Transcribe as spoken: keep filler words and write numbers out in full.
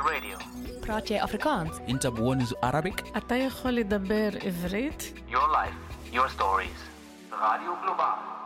Radio. praat jy Afrikaans? انت بونز Arabic? אתה יכול לדבר עברית? Your life, your stories. Radio Global.